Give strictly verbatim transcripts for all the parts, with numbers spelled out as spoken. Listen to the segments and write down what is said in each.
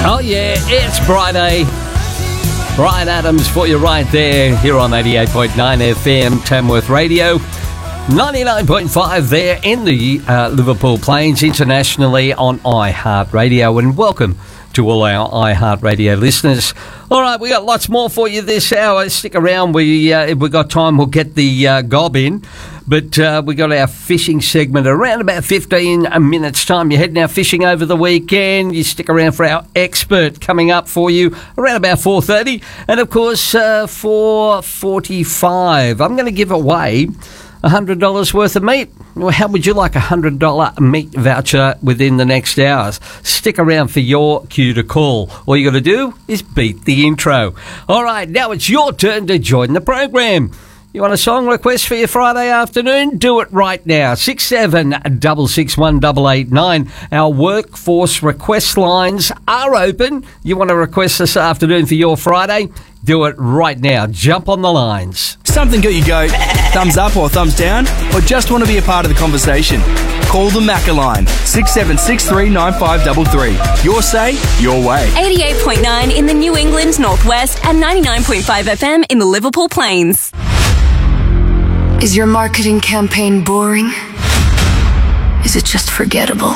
Oh yeah, it's Friday. Brian Adams for you right there here on eighty-eight point nine F M Tamworth Radio. ninety-nine point five there in the uh, Liverpool Plains, internationally on iHeartRadio. And welcome to all our iHeartRadio listeners. All right, we got lots more for you this hour. Stick around. We, uh, if we've got time, we'll get the uh, gob in. But uh, we got our fishing segment around about fifteen minutes' time. You're heading out fishing over the weekend. You stick around for our expert coming up for you around about four thirty. And, of course, uh, four forty-five. I'm going to give away one hundred dollars worth of meat. Well, how would you like a one hundred dollars meat voucher within the next hours? Stick around for your cue to call. All you got to do is beat the intro. All right, now it's your turn to join the program. You want a song request for your Friday afternoon? Do it right now. six seven six six one eight eight nine. Our workforce request lines are open. You want to request this afternoon for your Friday? Do it right now. Jump on the lines. Something got you go thumbs up or thumbs down, or just want to be a part of the conversation? Call the Macca line, six seven six three nine five three three. Your say, your way. eighty-eight point nine in the New England Northwest and ninety-nine point five F M in the Liverpool Plains. Is your marketing campaign boring? Is it just forgettable?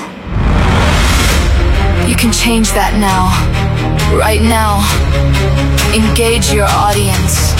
You can change that now. Right now. Engage your audience.